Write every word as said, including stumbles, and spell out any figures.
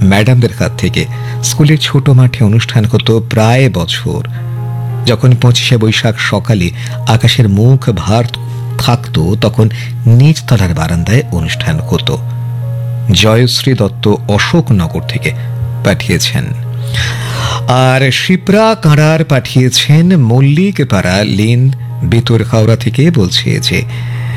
ম্যাডামদের হাত থেকে স্কুলের ছোট মাঠে অনুষ্ঠান হতো প্রায় বছর। যখন পঁচিশে বৈশাখ সকালে আকাশের মুখ ভার থাকতো তখন নিচতলার বারান্দায় অনুষ্ঠান হতো। জয়শ্রী দত্ত অশোকনগর থেকে পাঠিয়েছেন, আর শিপ্রা কাঁড়ার পাঠিয়েছেন মল্লিক পাড়া লিন বিতর হাওড়া থেকে। বলছে যে